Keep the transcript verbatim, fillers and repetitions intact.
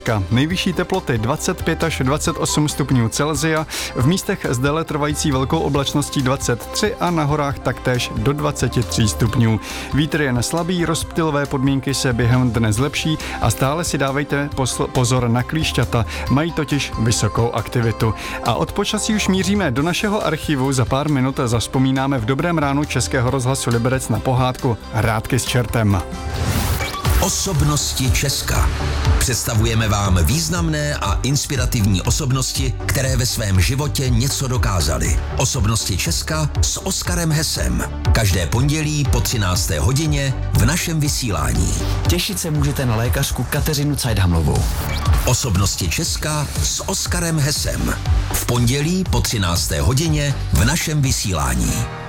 Nejvyšší teploty dvacet pět až dvacet osm stupňů Celsia, v místech s déle trvající velkou oblačností dvacet tři a na horách taktéž do dvacet tři stupňů. Vítr je neslabý, rozptylové podmínky se během dne zlepší a stále si dávejte posl- pozor na klíšťata, mají totiž vysokou aktivitu. A od počasí už míříme do našeho archivu, za pár minut zavzpomínáme v Dobrém ránu Českého rozhlasu Liberec na pohádku Hrátky s čertem. Osobnosti Česka. Představujeme vám významné a inspirativní osobnosti, které ve svém životě něco dokázaly. Osobnosti Česka s Oskarem Hesem. Každé pondělí po třinácté hodině v našem vysílání. Těšit se můžete na lékařku Kateřinu Cajdhamlovou. Osobnosti Česka s Oskarem Hesem. V pondělí po třinácté hodině v našem vysílání.